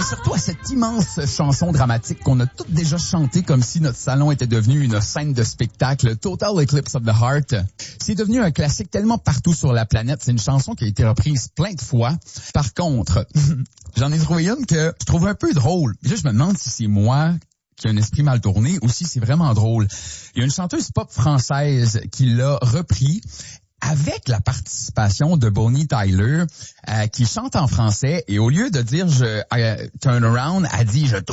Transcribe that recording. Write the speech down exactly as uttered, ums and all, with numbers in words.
surtout à cette immense chanson dramatique qu'on a toutes déjà chantée comme si notre salon était devenu une scène de spectacle, Total Eclipse of the Heart. C'est devenu un classique tellement partout sur la planète. C'est une chanson qui a été reprise plein de fois. Par contre, j'en ai trouvé une que je trouve un peu drôle. Là, je me demande si c'est moi qui a un esprit mal tourné ou si c'est vraiment drôle. Il y a une chanteuse pop française qui l'a repris avec la participation de Bonnie Tyler, euh, qui chante en français, et au lieu de dire je euh, turn around, elle dit je tourne